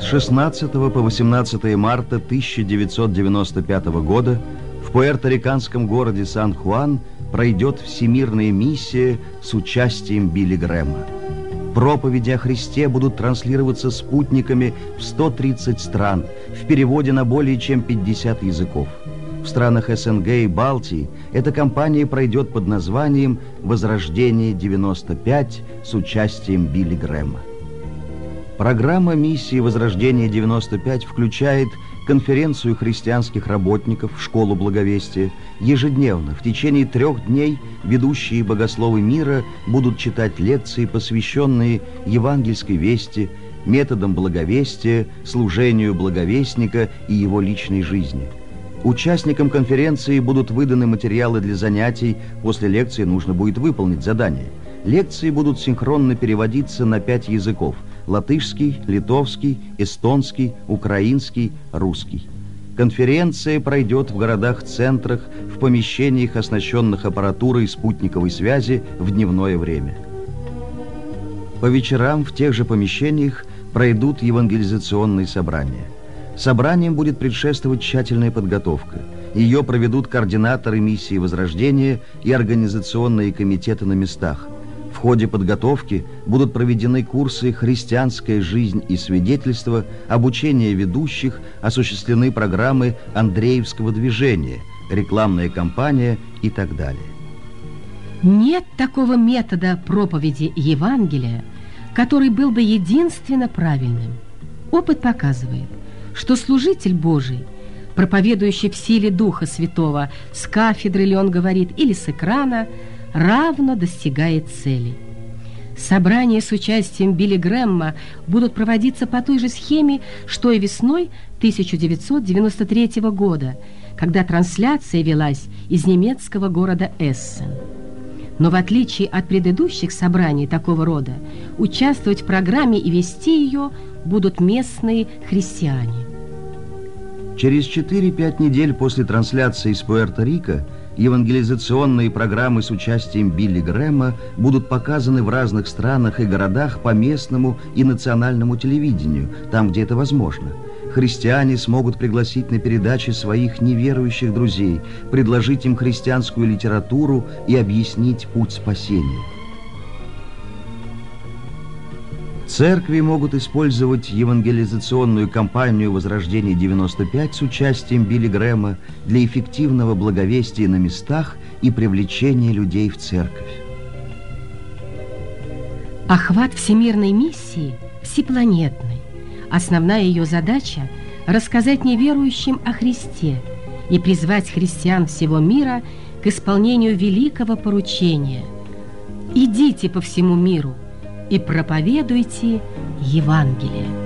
16 по 18 марта 1995 года в пуэрториканском городе Сан-Хуан пройдет всемирная миссия с участием Билли Грэма. Проповеди о Христе будут транслироваться спутниками в 130 стран, в переводе на более чем 50 языков. В странах СНГ и Балтии эта кампания пройдет под названием «Возрождение 95» с участием Билли Грэма. Программа миссии «Возрождение 95» включает конференцию христианских работников, школу благовестия. Ежедневно, в течение 3 дней, ведущие богословы мира будут читать лекции, посвященные евангельской вести, методам благовестия, служению благовестника и его личной жизни. Участникам конференции будут выданы материалы для занятий, после лекции нужно будет выполнить задание. Лекции будут синхронно переводиться на 5 языков: латышский, литовский, эстонский, украинский, русский. Конференция пройдет в городах-центрах, в помещениях, оснащенных аппаратурой спутниковой связи в дневное время. По вечерам в тех же помещениях пройдут евангелизационные собрания. Собраниям будет предшествовать тщательная подготовка. Ее проведут координаторы миссии Возрождения и организационные комитеты на местах. В ходе подготовки будут проведены курсы «Христианская жизнь и свидетельство», обучение ведущих, осуществлены программы Андреевского движения, рекламная кампания и так далее. Нет такого метода проповеди Евангелия, который был бы единственно правильным. Опыт показывает, что служитель Божий, проповедующий в силе Духа Святого, с кафедры ли он говорит, или с экрана, равно достигает цели. Собрания с участием Билли Грэма будут проводиться по той же схеме, что и весной 1993 года, когда трансляция велась из немецкого города Эссен. Но в отличие от предыдущих собраний такого рода, участвовать в программе и вести ее будут местные христиане. Через 4-5 недель после трансляции из Пуэрто-Рико евангелизационные программы с участием Билли Грэма будут показаны в разных странах и городах по местному и национальному телевидению, там, где это возможно. Христиане смогут пригласить на передачи своих неверующих друзей, предложить им христианскую литературу и объяснить путь спасения. Церкви могут использовать евангелизационную кампанию «Возрождение 95» с участием Билли Грэма для эффективного благовестия на местах и привлечения людей в церковь. Охват всемирной миссии всепланетный. Основная ее задача – рассказать неверующим о Христе и призвать христиан всего мира к исполнению великого поручения. «Идите по всему миру и проповедуйте Евангелие».